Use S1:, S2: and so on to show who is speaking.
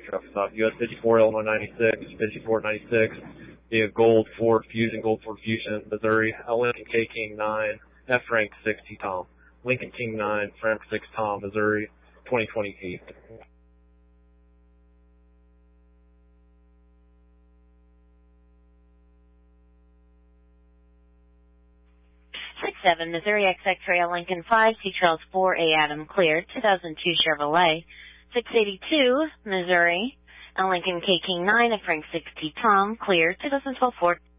S1: truck stop. US 54, Illinois 96, 54 96. The Gold Ford Fusion, Missouri. Lincoln K King 9, F Frank 60 Tom. Lincoln King 9, Frank 6 Tom, Missouri, 2028.
S2: 67 Missouri XX Trail Lincoln 5 T Trails 4A Adam cleared 2002 Chevrolet. 682 Missouri Lincoln K King 9 Frank 60 Tom cleared 2012 Ford